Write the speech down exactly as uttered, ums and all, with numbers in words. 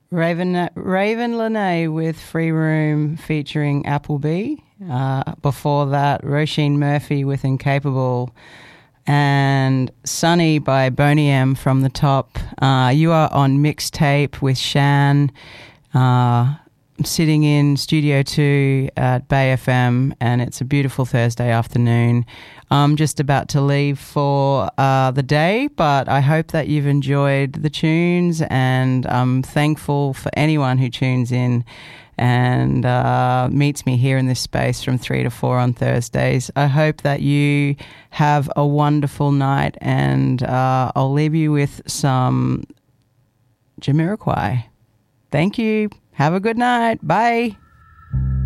Raven Raven Lene with Free Room featuring Appleby. Uh, before that, Roisin Murphy with Incapable. And Sunny by Boney M from the Top. Uh, you are on Mixtape with Shan. Uh, I'm sitting in Studio two at Bay F M, and it's a beautiful Thursday afternoon. I'm just about to leave for uh, the day, but I hope that you've enjoyed the tunes, and I'm thankful for anyone who tunes in and uh, meets me here in this space from three to four on Thursdays. I hope that you have a wonderful night, and uh, I'll leave you with some Jamiroquai. Thank you. Have a good night. Bye.